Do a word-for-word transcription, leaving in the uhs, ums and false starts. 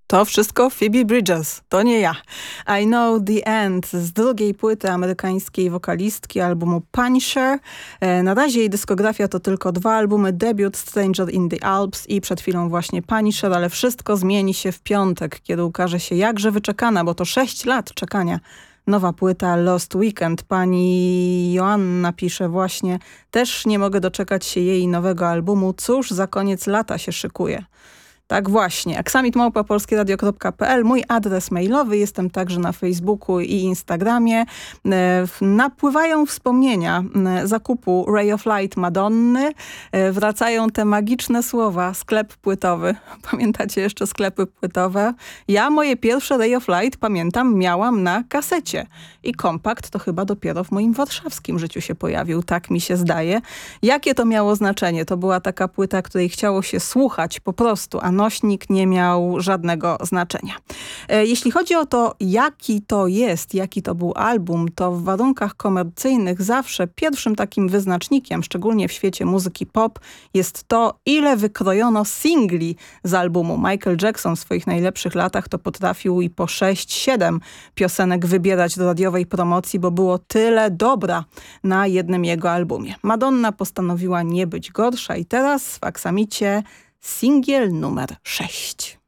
To wszystko Phoebe Bridgers, to nie ja. I Know the End z drugiej płyty amerykańskiej wokalistki albumu Punisher. E, na razie jej dyskografia to tylko dwa albumy, debiut Stranger in the Alps i przed chwilą właśnie Punisher, ale wszystko zmieni się w piątek, kiedy ukaże się jakże wyczekana, bo to sześć lat czekania. Nowa płyta Lost Weekend. Pani Joanna pisze właśnie, też nie mogę doczekać się jej nowego albumu. Cóż za koniec lata się szykuje. Tak właśnie. aksamit małpa polskie radio kropka p l. Mój adres mailowy. Jestem także na Facebooku i Instagramie. E, napływają wspomnienia e, zakupu Ray of Light Madonny. E, wracają te magiczne słowa. Sklep płytowy. Pamiętacie jeszcze sklepy płytowe? Ja moje pierwsze Ray of Light, pamiętam, miałam na kasecie. I kompakt to chyba dopiero w moim warszawskim życiu się pojawił. Tak mi się zdaje. Jakie to miało znaczenie? To była taka płyta, której chciało się słuchać po prostu, a nośnik nie miał żadnego znaczenia. E, jeśli chodzi o to, jaki to jest, jaki to był album, to w warunkach komercyjnych zawsze pierwszym takim wyznacznikiem, szczególnie w świecie muzyki pop, jest to, ile wykrojono singli z albumu. Michael Jackson w swoich najlepszych latach to potrafił i po sześć siedem piosenek wybierać do radiowej promocji, bo było tyle dobra na jednym jego albumie. Madonna postanowiła nie być gorsza i teraz w aksamicie singiel numer sześć.